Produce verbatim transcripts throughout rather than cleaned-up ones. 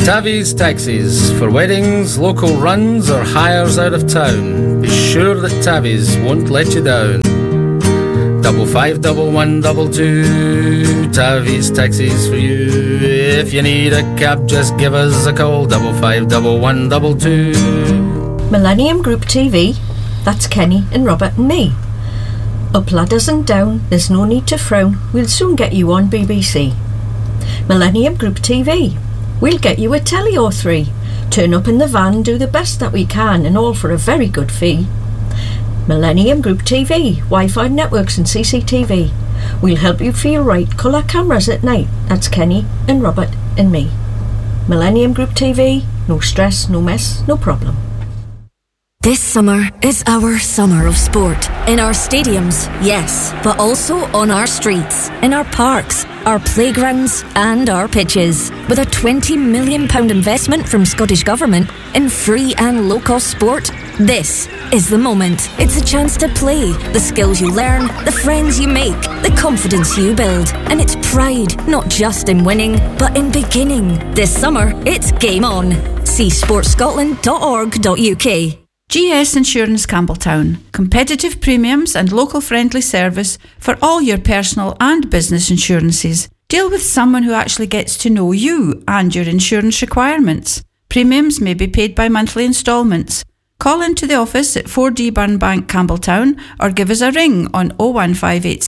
Tavies Taxis for weddings, local runs or hires out of town. Be sure that Tavies won't let you down. Double five, double one, double two. Tavies Taxis for you. If you need a cab, just give us a call. Double five, double one, double two. Millennium Group T V. That's Kenny and Robert and me. Up ladders and down, there's no need to frown. We'll soon get you on B B C. Millennium Group T V. We'll get you a telly or three. Turn up in the van, do the best that we can, and all for a very good fee. Millennium Group T V, Wi-Fi networks and C C T V. We'll help you feel right, colour cameras at night. That's Kenny and Robert and me. Millennium Group T V, no stress, no mess, no problem. This summer is our summer of sport. In our stadiums, yes, but also on our streets, in our parks, our playgrounds and our pitches. With a twenty million pounds investment from Scottish Government in free and low-cost sport, this is the moment. It's a chance to play, the skills you learn, the friends you make, the confidence you build. And it's pride, not just in winning, but in beginning. This summer, it's game on. See sports scotland dot org dot U K. G S Insurance Campbelltown. Competitive premiums and local-friendly service for all your personal and business insurances. Deal with someone who actually gets to know you and your insurance requirements. Premiums may be paid by monthly instalments. Call into the office at four D Burnbank, Campbelltown, or give us a ring on oh one five eight.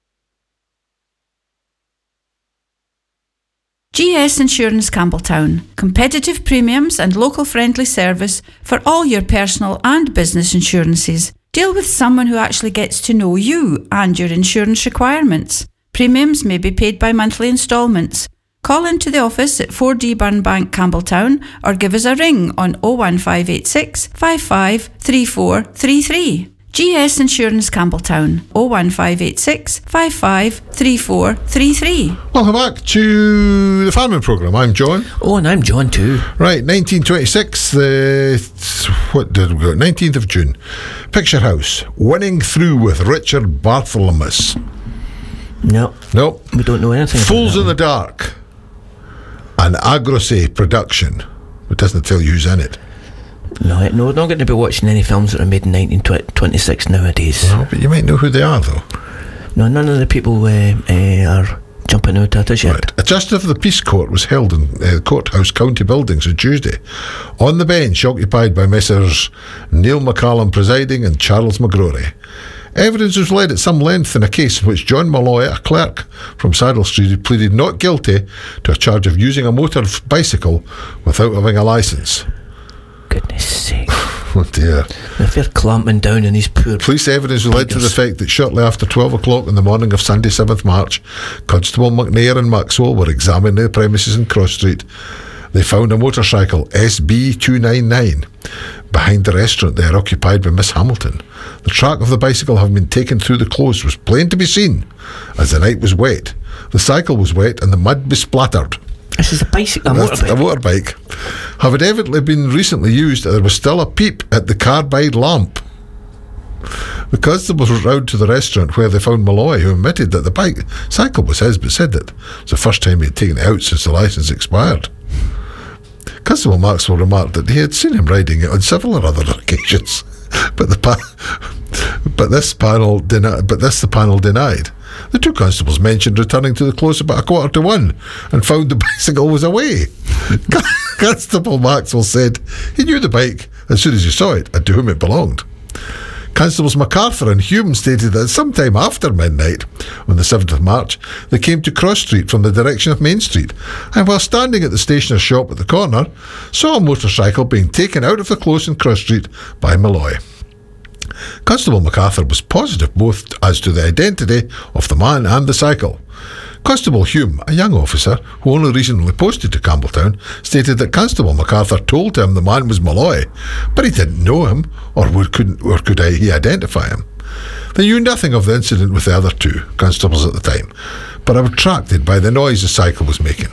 G S Insurance Campbelltown. Competitive premiums and local-friendly service for all your personal and business insurances. Deal with someone who actually gets to know you and your insurance requirements. Premiums may be paid by monthly instalments. Call into the office at four D Burnbank, Campbelltown, or give us a ring on oh one five eight six, five five three four three three. G S Insurance Campbelltown, oh one five eight six, five five three four three three. Welcome back to the Farming Programme. I'm John. Oh, and I'm John too. Right, nineteen twenty-six, the, what did we go? nineteenth of June. Picture House, winning through with Richard Bartholomew. No. No. We don't know anything Fools about in the Dark, an Agrosay production. It doesn't tell you who's in it. No, no, we're not going to be watching any films that are made in nineteen twenty-six nowadays. Well, but you might know who they are, though. No, none of the people uh, uh, are jumping out at us yet. Right. A justice of the peace court was held in uh, Courthouse County Buildings on Tuesday. On the bench, occupied by Messrs Neil McCallum presiding and Charles McGrory. Evidence was led at some length in a case in which John Malloy, a clerk from Saddle Street, pleaded not guilty to a charge of using a motor bicycle without having a licence. Goodness sake. Oh dear. If they're clamping down on these poor... Police evidence led to the fact that shortly after twelve o'clock on the morning of Sunday, seventh March, Constable McNair and Maxwell were examining the premises in Cross Street. They found a motorcycle, S B two ninety-nine, behind the restaurant there, occupied by Miss Hamilton. The track of the bicycle, having been taken through the close, was plain to be seen, as the night was wet. The cycle was wet and the mud besplattered. This is a bicycle, a motorbike. A motorbike. Having evidently been recently used, there was still a peep at the carbide lamp. The constables were round to the restaurant where they found Malloy, who admitted that the bike cycle was his, but said that it was the first time he had taken it out since the licence expired. Constable Maxwell remarked that he had seen him riding it on several other occasions, but the pa- but this panel deni- but this the panel denied. The two constables mentioned returning to the close about a quarter to one and found the bicycle was away. Constable Maxwell said he knew the bike as soon as he saw it and to whom it belonged. Constables MacArthur and Hume stated that sometime after midnight, on the seventh of March, they came to Cross Street from the direction of Main Street, and while standing at the stationer's shop at the corner, saw a motorcycle being taken out of the close in Cross Street by Malloy. Constable MacArthur was positive both as to the identity of the man and the cycle. Constable Hume, a young officer who only recently posted to Campbelltown, stated that Constable MacArthur told him the man was Malloy, but he didn't know him, or would, couldn't, or could he identify him. They knew nothing of the incident with the other two constables at the time, but were attracted by the noise the cycle was making.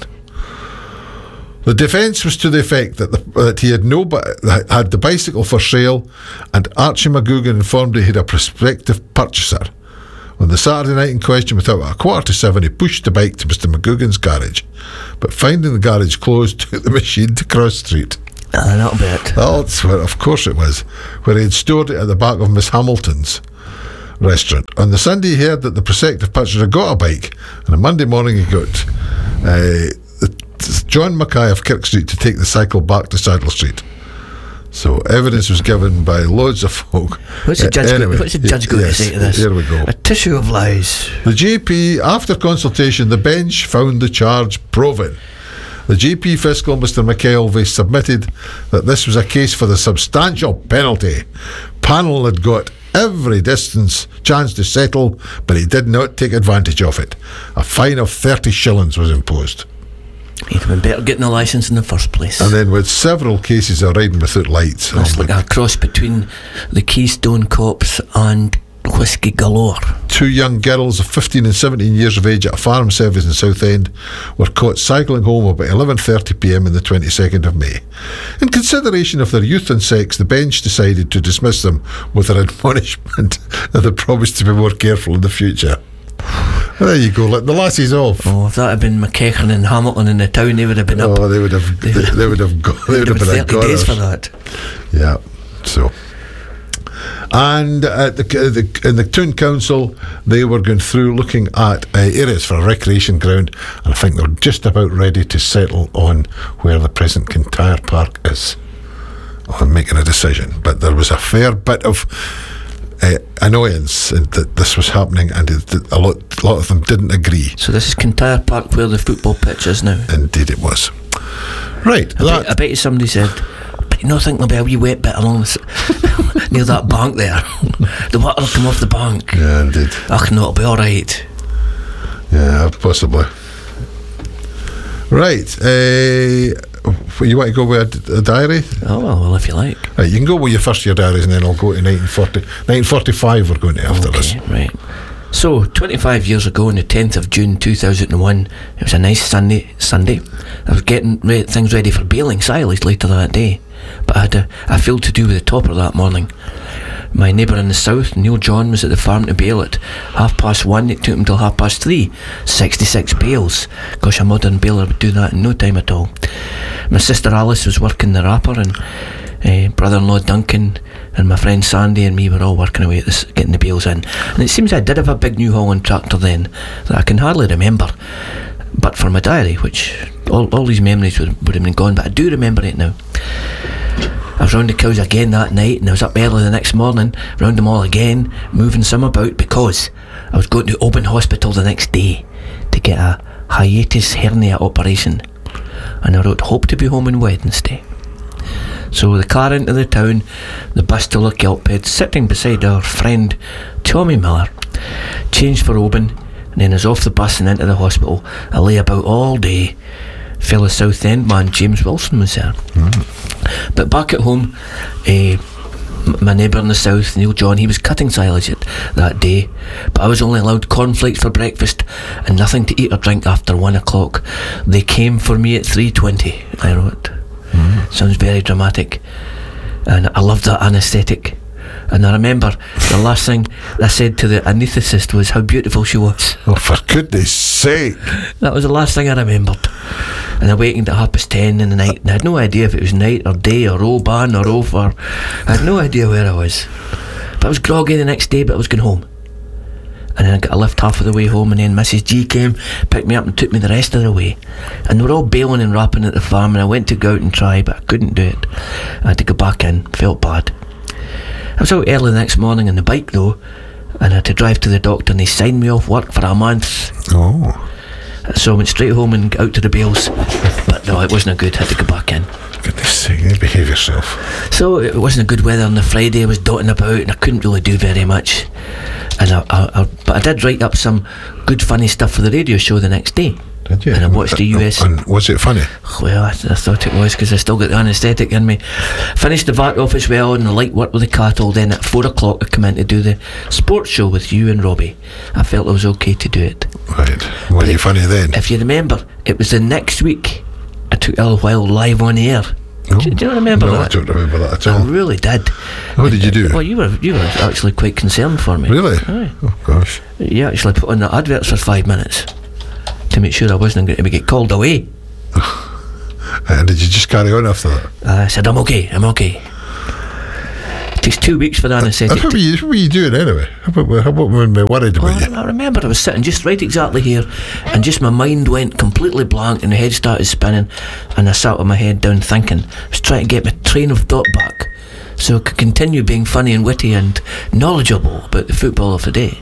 The defence was to the effect that, the, that he had no had the bicycle for sale, and Archie McGugan informed he had a prospective purchaser. On the Saturday night in question, without a quarter to seven, he pushed the bike to Mister McGugan's garage, but finding the garage closed, took the machine to Cross Street. A little bit. That's where, of course it was, where he had stored it at the back of Miss Hamilton's restaurant. On the Sunday, he heard that the prospective purchaser had got a bike, and on Monday morning he got uh, John Mackay of Kirk Street to take the cycle back to Saddle Street. So evidence was given by loads of folk. What's the judge, uh, anyway, go, what's the judge going yes, to say to this? Here we go. A tissue of lies. The G P, after consultation, the bench found the charge proven. The G P fiscal, Mister McKelvey, submitted that this was a case for the substantial penalty. Panel had got every distance chance to settle, but he did not take advantage of it. A fine of thirty shillings was imposed. He'd have been better getting a licence in the first place. And then with several cases of riding without lights. That's oh like a cross between the Keystone Cops and Whiskey Galore. Two young girls of fifteen and seventeen years of age at a farm service in Southend were caught cycling home about eleven thirty p m on the twenty-second of May. In consideration of their youth and sex, the bench decided to dismiss them with an admonishment that they promised to be more careful in the future. There you go, let the lassies off. Oh, if that had been McKechran and Hamilton in the town, they would have been up. Oh, they would have, they, they would have, go, they would have been thirty days for that. Yeah, so. And at the, the, in the town council, they were going through looking at uh, areas for a recreation ground, and I think they're just about ready to settle on where the present Kintyre Park is, on making a decision. But there was a fair bit of uh, annoyance that this was happening, and it, a lot, a lot of them didn't agree. So this is Kintyre Park where the football pitch is now. Indeed it was. Right. I, bet, I bet you somebody said, but you know, I think there'll be a wee wet bit along the, near that bank there. The water will come off the bank. Yeah, indeed. Ach, no, it'll be alright. Yeah, possibly. Right. Uh, you want to go with a, a diary? Oh, well, well, if you like. Right, you can go with your first year diaries, and then I'll go to nineteen forty. nineteen forty-five we're going to after okay, this. Right. So, twenty-five years ago, on the tenth of June two thousand one, it was a nice Sunday. Sunday. I was getting re- things ready for bailing Silas later that day, but I had a, a field to do with the topper that morning. My neighbour in the south, Neil John, was at the farm to bail at half past one. It took him till half past three. sixty-six bales. Gosh, a modern baler would do that in no time at all. My sister Alice was working the wrapper, and uh, brother-in-law Duncan and my friend Sandy and me were all working away at this, getting the bales in. And it seems I did have a big New Holland tractor then that I can hardly remember. But for my diary, which all, all these memories would, would have been gone, but I do remember it now. I was round the cows again that night, and I was up early the next morning, round them all again, moving some about, because I was going to Oban Hospital the next day to get a hiatus hernia operation, and I wrote, hope to be home on Wednesday. So the car into the town, the bus to Lochgilphead, sitting beside our friend Tommy Miller, changed for Oban, and then I was off the bus and into the hospital. I lay about all day. Fellow Southend man James Wilson was there. Mm. But back at home, uh, m- my neighbour in the south, Neil John, he was cutting silage it that day, but I was only allowed cornflakes for breakfast and nothing to eat or drink after one o'clock. They came for me at three twenty, I wrote. Mm. Sounds very dramatic, and I loved that anaesthetic. And I remember the last thing I said to the anaesthetist was how beautiful she was. Oh, for goodness sake. That was the last thing I remembered. And I wakened at half past ten in the night, and I had no idea if it was night or day or Oban or Oaf, or I had no idea where I was. But I was groggy the next day, but I was going home. And then I got a lift half of the way home, and then Missus G came, picked me up and took me the rest of the way. And they were all bailing and wrapping at the farm, and I went to go out and try, but I couldn't do it. I had to go back in, felt bad. I was out early the next morning on the bike though, and I had to drive to the doctor, and they signed me off work for a month. Oh. So I went straight home and got out to the bales, but no, it wasn't good. I had to go back in. Goodness sake, behave yourself. So it wasn't a good weather on the Friday. I was dotting about and I couldn't really do very much. And I, I, I, but I did write up some good funny stuff for the radio show the next day. Did you? And I watched the U S. And was it funny? Well, I, th- I thought it was, because I still got the anaesthetic in me. Finished the V A T office well, and the light work with the cattle. Then at four o'clock I come in to do the sports show with you and Robbie. I felt it was okay to do it. Right. Were you it, funny then? If you remember, it was the next week I took a little while live on air No. Do, do you remember no, that? I don't remember that at I all. really did. What did you do? Well, you were you were actually quite concerned for me. Really? Aye. Oh, gosh. You actually put on the adverts for five minutes to make sure I wasn't going to get called away. And did you just carry on after that? I said, I'm okay, I'm okay. It takes two weeks for anaesthetic. What were you, what were you doing anyway? How about, how about when we worried about Well, you? I remember I was sitting just right exactly here, and just my mind went completely blank, and the head started spinning, and I sat with my head down thinking. I was trying to get my train of thought back, so I could continue being funny and witty and knowledgeable about the football of the day.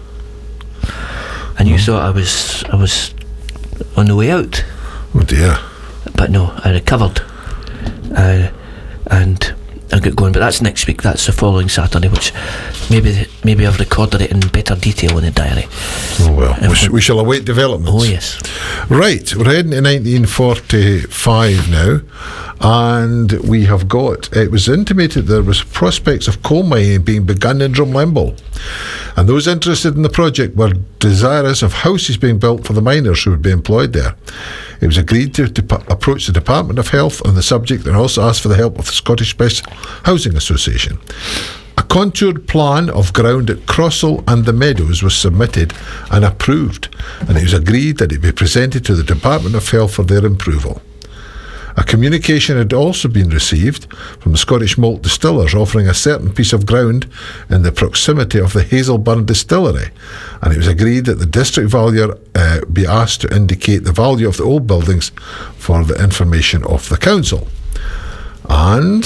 And you thought I was I was on the way out, Oh dear. but no, I recovered, uh, and I got going. But that's next week. That's the following Saturday, which maybe maybe I've recorded it in better detail in the diary. Oh well, we, sh- we shall await developments. Oh yes. Right, we're heading to nineteen forty-five now, and we have got, it was intimated there was prospects of coal mining being begun in Drumlemble, and those interested in the project were desirous of houses being built for the miners who would be employed there. It was agreed to, to p- approach the Department of Health on the subject and also ask for the help of the Scottish Special Housing Association. A contoured plan of ground at Crossall and the Meadows was submitted and approved, and it was agreed that it be presented to the Department of Health for their approval. A communication had also been received from the Scottish Malt Distillers offering a certain piece of ground in the proximity of the Hazelburn Distillery, and it was agreed that the district valuer uh, be asked to indicate the value of the old buildings for the information of the council. And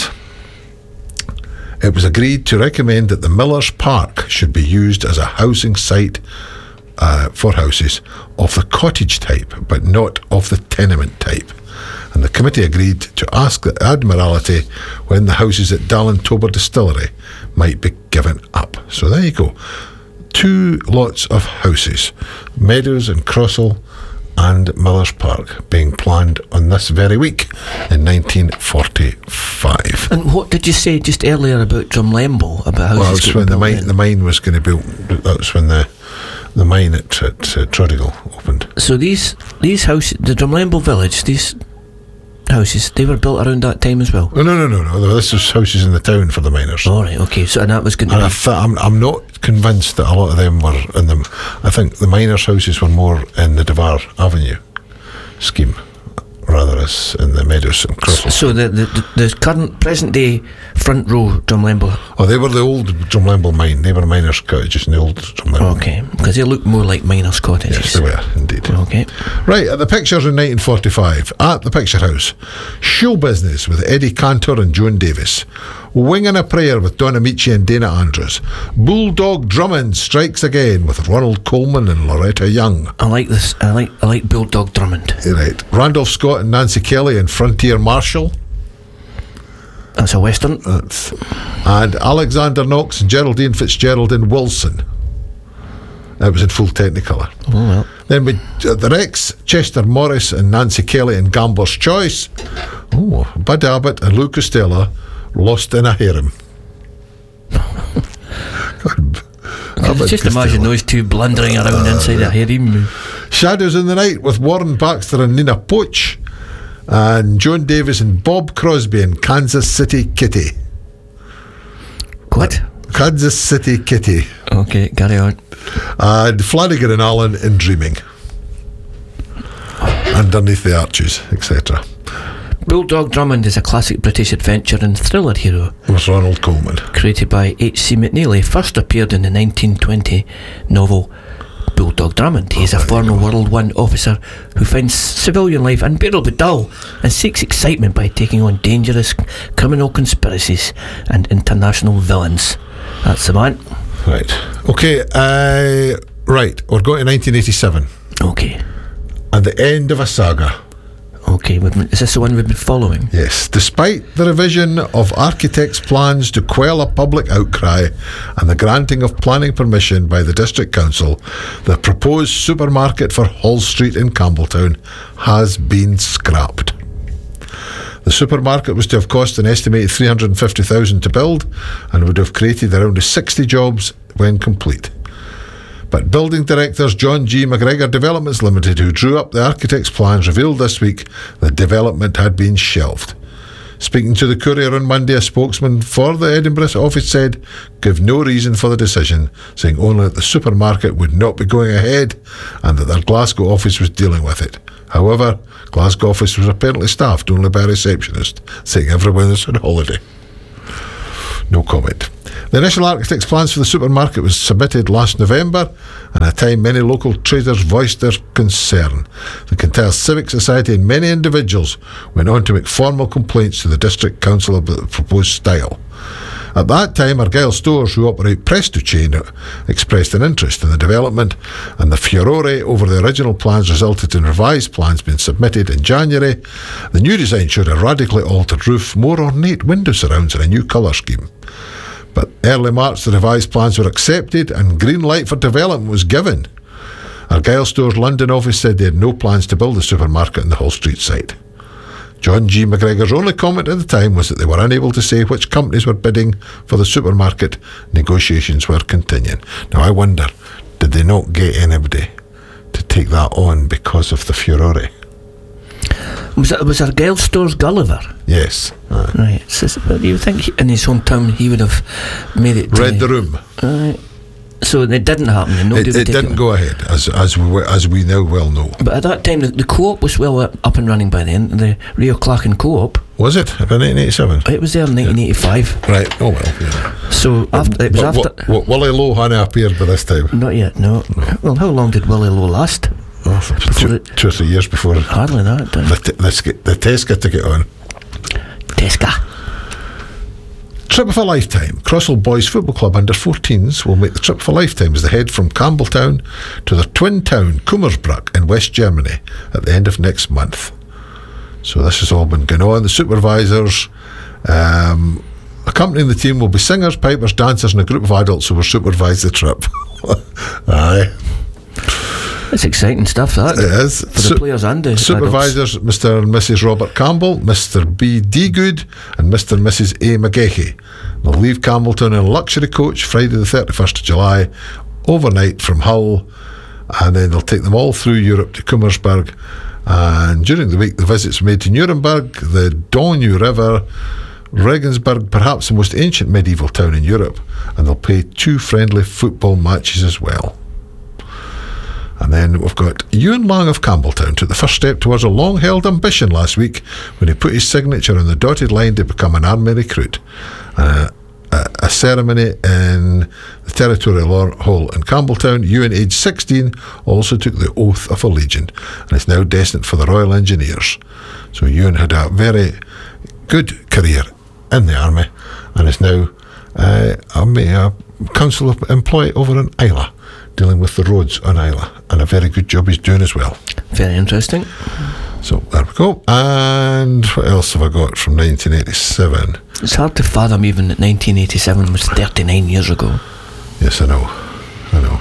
it was agreed to recommend that the Millers Park should be used as a housing site uh, for houses of the cottage type, but not of the tenement type. And the committee agreed to ask the Admiralty when the houses at Dallintober Distillery might be given up. So there you go. Two lots of houses, Meadows and Crossall and Millers Park, being planned on this very week in nineteen forty-five. And what did you say just earlier about Drumlemble, about houses? Well, that's getting when the built mine, in? the mine was going to be built. That's when the the mine at, at uh, Trodigal opened. So these these houses, the Drumlemble village, these houses, they were built around that time as well. Oh, no, no, no, no. This was houses in the town for the miners. All right, okay. So and that was going to And I be. th- I'm, I'm not convinced that a lot of them were in them. I think the miners' houses were more in the Devar Avenue scheme rather as in the Meadows and Crossall. So the, the the current present day front row Drumlemble. Oh, they were the old Drumlemble mine. They were miners' cottages in the old Drumlemble. Okay, because they look more like miners' cottages. Yes, they were indeed. Okay. Right, at the Pictures in nineteen forty-five, at the Picture House, Show Business with Eddie Cantor and Joan Davis, Wing and a Prayer with Don Amici and Dana Andrews, Bulldog Drummond strikes again with Ronald Coleman and Loretta Young. I like this. I like I like Bulldog Drummond. Right, Randolph Scott and Nancy Kelly and Frontier Marshall. That's a western. That's, and Alexander Knox and Geraldine Fitzgerald in Wilson. That was in full Technicolor. Oh well. Then we uh, the Rex, Chester Morris and Nancy Kelly in Gamber's Choice. Oh, Bud Abbott and Lou Costello, Lost in a Harem. God, Abbott Just Costello. imagine those two blundering around inside a harem. Shadows in the Night with Warren Baxter and Nina Poach, and Joan Davis and Bob Crosby in Kansas City Kitty. What? Kansas City Kitty. Okay, carry on. And Flanagan and Allen in Dreaming. Underneath the Arches, et cetera. Bulldog Drummond is a classic British adventure and thriller hero Was Ronald Coleman. created by H C McNeely. First appeared in the nineteen twenty novel Bulldog Drummond. He is a former World One officer who finds civilian life unbearably dull and seeks excitement by taking on dangerous criminal conspiracies and international villains. That's the man. Right. Okay, uh, right. We're going to nineteen eighty-seven. Okay. And the end of a saga. Okay, we've been, is this the one we've been following? Yes. Despite the revision of architects' plans to quell a public outcry and the granting of planning permission by the District Council, the proposed supermarket for Hall Street in Campbelltown has been scrapped. The supermarket was to have cost an estimated three hundred fifty thousand dollars to build and would have created around sixty jobs when complete. But building directors John G. McGregor Developments Limited, who drew up the architect's plans, revealed this week that development had been shelved. Speaking to the Courier on Monday, a spokesman for the Edinburgh office said, give no reason for the decision, saying only that the supermarket would not be going ahead and that their Glasgow office was dealing with it. However, Glasgow office was apparently staffed only by a receptionist, saying everyone was on holiday. No comment. The initial architect's plans for the supermarket was submitted last November, and at a time many local traders voiced their concern. The Kintyre Civic Society and many individuals went on to make formal complaints to the District Council about the proposed style. At that time, Argyll Stores, who operate Presto Chain, expressed an interest in the development, and the furore over the original plans resulted in revised plans being submitted in January. The new design showed a radically altered roof, more ornate window surrounds and a new colour scheme. But early March, the revised plans were accepted and green light for development was given. Argyll Stores London office said they had no plans to build a supermarket on the Hull Street site. John G. McGregor's only comment at the time was that they were unable to say which companies were bidding for the supermarket. Negotiations were continuing. Now I wonder, did they not get anybody to take that on because of the furore? Was it was Argyll Stores Gulliver? Yes. Uh, Right. So, but you think he, in his hometown he would have made it? read uh, the room. Right. So it didn't happen. And nobody It, would it take didn't it. go ahead, as as we were- as we now well know. But at that time, the, the co-op was well up, up and running by then. The Rio Clachan co-op. Was it in nineteen eighty-seven? It was there in nineteen eighty-five. Right. Oh well. Yeah. So after it was But after. what, what, Willie Lowe hadn't appeared by this time. Not yet. No. Well, how long did Willie Lowe last? Oh, for Before two, it- two or three years before Hardly that. the, Uh, t- the, sk- the Tesca to get on. Tesca. Trip of a lifetime. Crossall Boys Football Club under fourteens will make the trip of a lifetime as they head from Campbelltown to their twin town, Kummersbruck, in West Germany at the end of next month. So this has all been going on. The supervisors um, accompanying the team will be singers, pipers, dancers, and a group of adults who will supervise the trip. Aye. That's exciting stuff. That It is. for the Su- players and the adults. Supervisors, Mister and Missus Robert Campbell, Mister B. D. Good, and Mister and Missus A. McGeechy. They'll leave Campbelltown in a luxury coach Friday the thirty-first of July, overnight from Hull, and then they'll take them all through Europe to Kummersburg. And during the week, the visits made to Nuremberg, the Danube River, Regensburg, perhaps the most ancient medieval town in Europe, and they'll play two friendly football matches as well. And then we've got Ewan Lang of Campbelltown took the first step towards a long-held ambition last week when he put his signature on the dotted line to become an army recruit. Uh, a, a ceremony in the Territorial Hall in Campbelltown. Ewan, aged sixteen, also took the oath of allegiance and is now destined for the Royal Engineers. So Ewan had a very good career in the army and is now uh, a, a council employee over in Islay, dealing with the roads on Islay, and a very good job he's doing as well. Very interesting. So there we go. And what else have I got from nineteen eighty-seven? It's hard to fathom even that nineteen eighty-seven was thirty-nine years ago. Yes, I know. I know.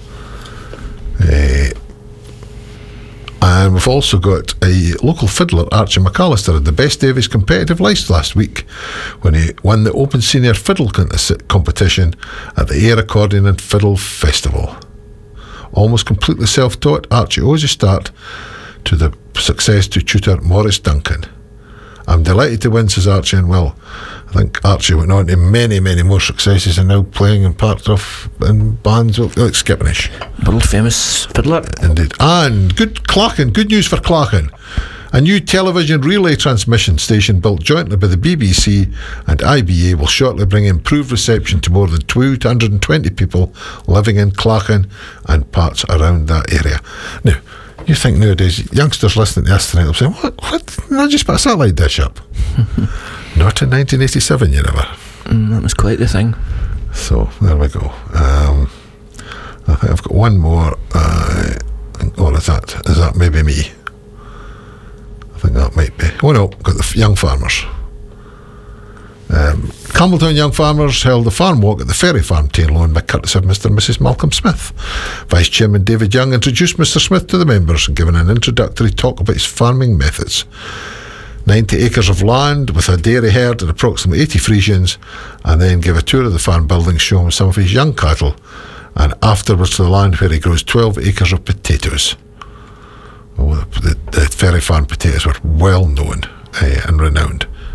Uh, and we've also got a local fiddler, Archie McAllister, had the best day of his competitive life last week when he won the Open Senior Fiddle con- competition at the Ayr Accordion and Fiddle Festival. Almost completely self-taught, Archie owes his start to the success to tutor Maurice Duncan. I'm delighted to win, says Archie, and well, I think Archie went on to many, many more successes and now playing in part of in bands like Skippinish. World famous fiddler. Indeed. And good Clachan, good news for Clachan. A new television relay transmission station built jointly by the B B C and I B A will shortly bring improved reception to more than two hundred twenty people living in Clachan and parts around that area. Now, you think nowadays youngsters listening to us tonight will say, what, what, not just put a satellite dish up. Not in nineteen eighty-seven, you never. Mm, that was quite the thing. So there we go. Um, I think I've got one more. Uh, or is that is that maybe me? I think that might be. Oh no, got the f- young farmers. Um, Campbelltown Young Farmers held a farm walk at the Ferry Farm, Tailloan, by courtesy of Mister and Missus Malcolm Smith. Vice Chairman David Young introduced Mister Smith to the members and given an introductory talk about his farming methods. ninety acres of land with a dairy herd and approximately eighty Frisians, and then gave a tour of the farm buildings showing some of his young cattle, and afterwards to the land where he grows twelve acres of potatoes. Oh, the, the, the Ferry Farm potatoes were well known uh, and renowned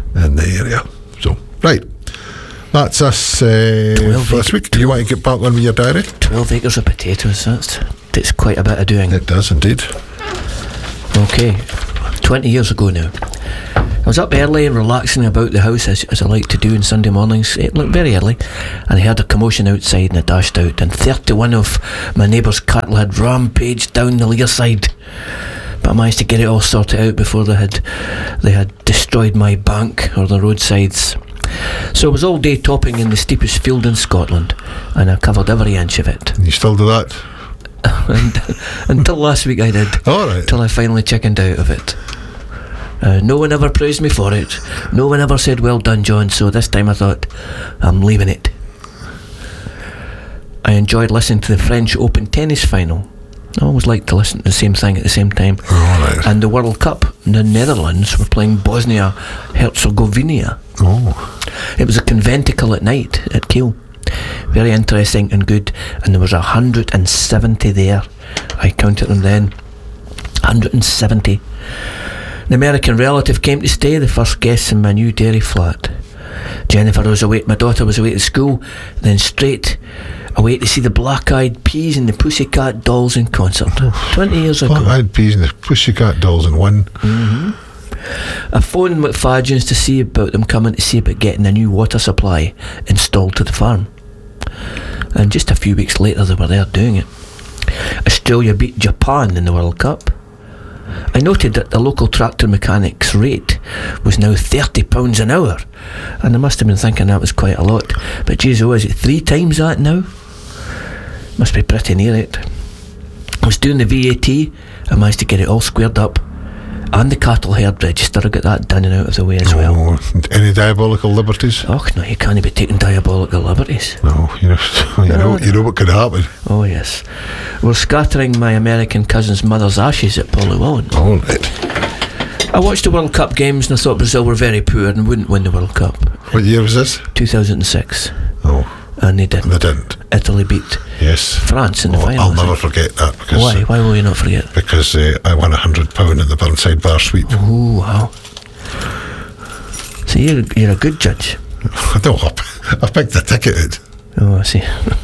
in the area. So, right. That's us uh, for this week. Do you want to get back on with your diary? twelve acres of potatoes. That's, that's quite a bit of doing. It does indeed. Okay. twenty years ago now. I was up early and relaxing about the house as, as I like to do on Sunday mornings. It looked very early, and I heard a commotion outside and I dashed out, and thirty-one of my neighbour's cattle had rampaged down the Lear side. But I managed to get it all sorted out before they had they had destroyed my bank or the roadsides. So I was all day topping in the steepest field in Scotland, and I covered every inch of it. You still do that? and, until last week I did. All right. Till I finally chickened out of it. Uh, no one ever praised me for it. No one ever said, well done, John. So this time I thought, I'm leaving it. I enjoyed listening to the French Open tennis final. I always like to listen to the same thing at the same time. All right. And the World Cup, the Netherlands were playing Bosnia-Herzegovina. Oh. It was a conventicle at night at Kiel. Very interesting and good. And there was one hundred seventy there. I counted them then. one hundred seventy. An American relative came to stay, the first guests in my new dairy flat. Jennifer was away, my daughter was away at school, then straight away to see the Black Eyed Peas and the Pussycat Dolls in concert. twenty years ago. Black Eyed Peas and the Pussycat Dolls in one. Mm-hmm. I phoned McFadgens to see about them coming to see about getting a new water supply installed to the farm. And just a few weeks later they were there doing it. Australia beat Japan in the World Cup. I noted that the local tractor mechanic's rate was now thirty pounds an hour, and I must have been thinking that was quite a lot. But geez, oh, is it three times that now? Must be pretty near it. I was doing the V A T. I managed to get it all squared up, and the cattle herd register. I got that done and out of the way as oh, well. Any diabolical liberties? Oh no, you can't be taking diabolical liberties. No, you know, you know, you know what could happen. Oh yes, we're scattering my American cousin's mother's ashes at Pollywallen. Oh right. I watched the World Cup games and I thought Brazil were very poor and wouldn't win the World Cup. What year was this? two thousand six. Oh. And they didn't. They didn't. Italy beat yes. France in the oh, final. I'll never forget that. Because, Why? Why will you not forget? Because uh, I won a hundred pound in the Burnside bar sweep. Oh wow! So you're you're a good judge. No, I, I picked the ticket out. Oh, I see.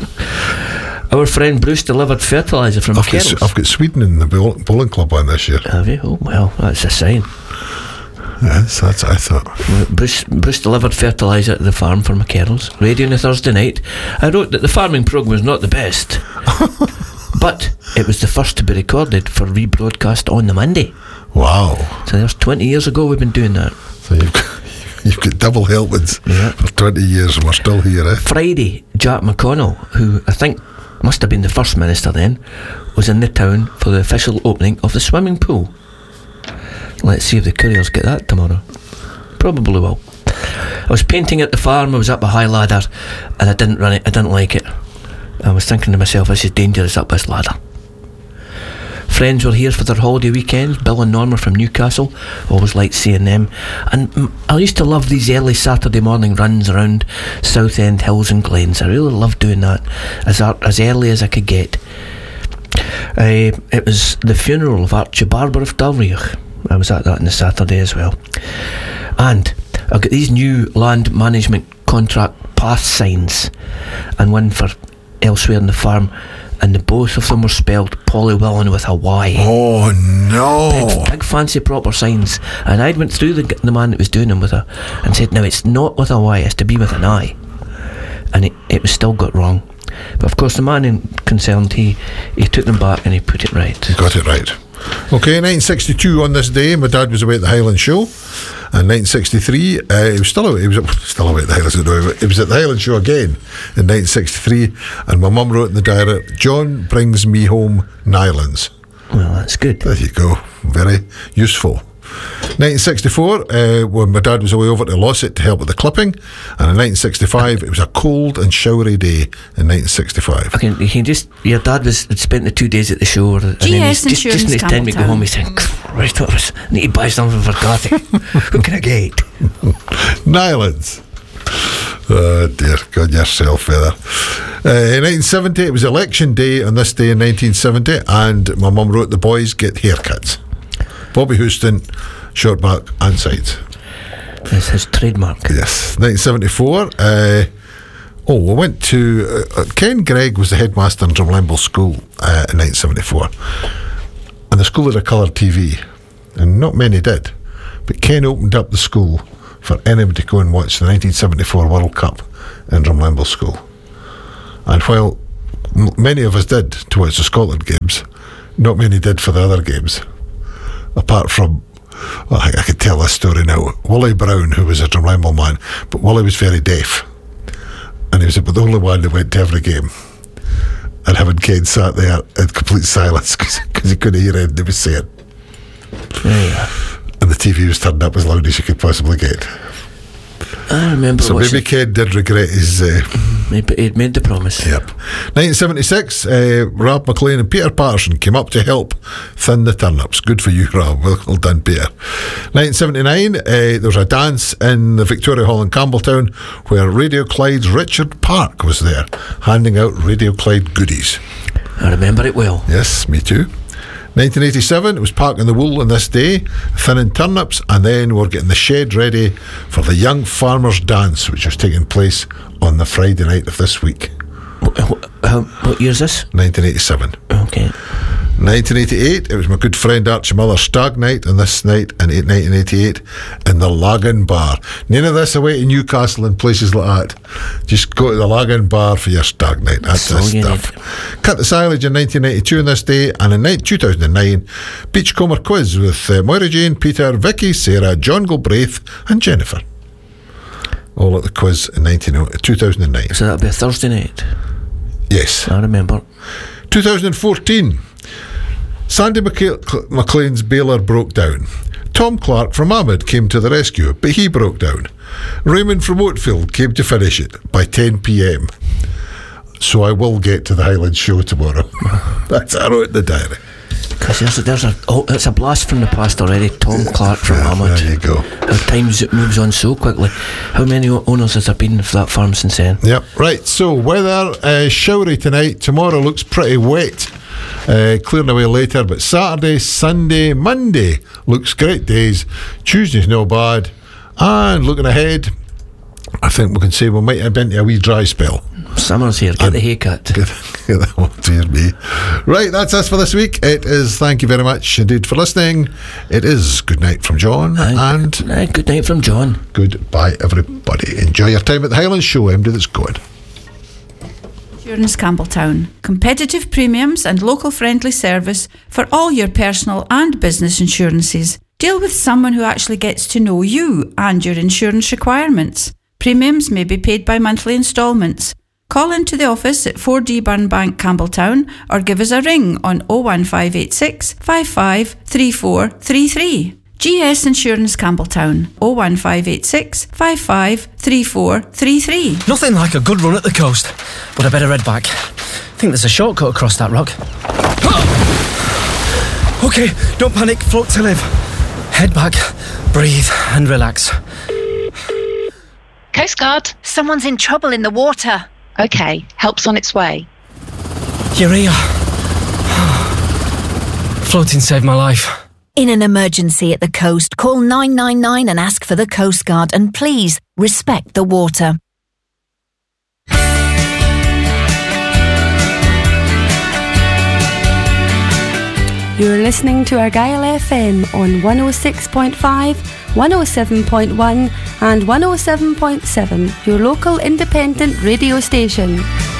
Our friend Bruce delivered fertiliser from I've Kerr's. got, I've got Sweden in the bowl, bowling club one this year. Have you? Oh well, that's a sign. Yes, that's what I thought. Bruce, Bruce delivered fertiliser at the farm for McKerrell's. Radio on a Thursday night. I wrote that the farming programme was not the best, but it was the first to be recorded for rebroadcast on the Monday. Wow. So there's twenty years ago we've been doing that. So you've got, you've got double helpings yeah. for twenty years and we're still here, eh? Friday, Jack McConnell, who I think must have been the first minister then, was in the town for the official opening of the swimming pool. Let's see if the couriers get that tomorrow. Probably will. I was painting at the farm. I was up a high ladder and I didn't run it. I didn't like it. I was thinking to myself, this is dangerous up this ladder. Friends were here for their holiday weekends. Bill and Norma from Newcastle. Always liked seeing them. And mm, I used to love these early Saturday morning runs around Southend Hills and Glens. I really loved doing that as, as early as I could get. Uh, it was the funeral of Archie Barber of Dalriach. I was at that on the Saturday as well. And I've got these new land management contract path signs and one for elsewhere in the farm, and the both of them were spelled Pollywallen with a Y. Oh no. Big, big fancy proper signs. And I went through the, the man that was doing them with a and said, no, it's not with a Y, it's to be with an I. And it, it was still got wrong. But of course the man in concerned, he, he took them back and he put it right. You got it right. Okay, nineteen sixty-two on this day, my dad was away at the Highland Show. And nineteen sixty-three, uh, he was still away. He was still away at the Highland Show. No, he was at the Highland Show again in nineteen sixty-three. And my mum wrote in the diary, "John brings me home Nylands." Well, that's good. There you go. Very useful. nineteen sixty-four, uh, when my dad was away over to Losset to help with the clipping, and in nineteen sixty-five it was a cold and showery day in nineteen sixty-five. Okay, you can just, your dad was had spent the two days at the show, and G S then he's just, just in his time to go home, he's saying, right, what was, I need to buy something for Cathy. Who can I get? Nylands. Oh dear, God yourself, feather. Uh, in nineteen seventy, it was election day on this day in nineteen seventy, and my mum wrote, "The boys get haircuts." Bobby Houston, short back and sides. It's his trademark. Yes, nineteen seventy-four. Uh, oh, we went to uh, Ken Gregg was the headmaster in Drumlemble School uh, in nineteen seventy-four, and the school had a colour T V, and not many did. But Ken opened up the school for anybody to go and watch the nineteen seventy-four World Cup in Drumlemble School. And while m- many of us did to watch the Scotland games, not many did for the other games. Apart from, well, I, I could tell this story now. Willie Brown, who was a Drumlemble man, but Willie was very deaf. And he was the only one that went to every game. And him and Ken sat there in complete silence because he couldn't hear anything he was saying. Yeah. And the T V was turned up as loud as you could possibly get. I remember. So maybe Ken did regret his. Uh, maybe he'd made the promise. Yep. nineteen seventy-six, uh, Rob McLean and Peter Patterson came up to help thin the turnips. Good for you, Rob. Well, well done, Peter. nineteen seventy-nine, uh, there was a dance in the Victoria Hall in Campbelltown where Radio Clyde's Richard Park was there, handing out Radio Clyde goodies. I remember it well. Yes, me too. nineteen eighty-seven, it was Parking the Wool on this day, thinning turnips, and then we're getting the shed ready for the Young Farmers Dance, which was taking place on the Friday night of this week. What, how, what year is this? nineteen eighty-seven. Okay. nineteen eighty-eight, it was my good friend Archie Miller's stag night on this night in nineteen eighty-eight in the Lagan Bar. None of this away to Newcastle and places like that. Just go to the Lagan Bar for your stag night. That's the stuff. Cut the Silage in nineteen ninety-two on this day, and in two thousand nine, Beachcomber Quiz with uh, Moira Jane, Peter, Vicky, Sarah, John Galbraith and Jennifer. All at the quiz in nineteen, two thousand nine. So that'll be a Thursday night? Yes. I remember. two thousand fourteen, Sandy McC- McLean's baler broke down. Tom Clark from Ahmed came to the rescue, but he broke down. Raymond from Oatfield came to finish it by ten p.m. So I will get to the Highland show tomorrow. That's I wrote in the diary. Because there's, there's a oh, it's a blast from the past already. Tom Clark from yeah, Ahmed. There you go. How time moves on so quickly. How many owners has there been for that farm since then? Yep. Right. So weather uh, showery tonight. Tomorrow looks pretty wet. Uh, clearing away later, but Saturday, Sunday, Monday looks great days. Tuesday's no bad, and looking ahead, I think we can say we might have been to a wee dry spell. Summer's here. Get and the hay cut. Get, get that one, dear me. Right, that's us for this week. It is. Thank you very much indeed for listening. It is good night from John, Aye, and aye, good night from John. Goodbye, everybody. Enjoy your time at the Highland Show. M D that's going. Insurance Campbelltown. Competitive premiums and local friendly service for all your personal and business insurances. Deal with someone who actually gets to know you and your insurance requirements. Premiums may be paid by monthly instalments. Call into the office at four D Burn Bank, Campbelltown, or give us a ring on oh one five eight six, five five three four three three. G S Insurance Campbelltown, oh one five eight six, five five three four three three. Nothing like a good run at the coast, but I better head back. I think there's a shortcut across that rock. Okay, don't panic, float to live. Head back, breathe and relax. Coast Guard. Someone's in trouble in the water. Okay, help's on its way. You're here. Floating saved my life. In an emergency at the coast, call nine nine nine and ask for the Coast Guard, and please respect the water. You're listening to Argyll F M on one oh six point five, one oh seven point one and one oh seven point seven, your local independent radio station.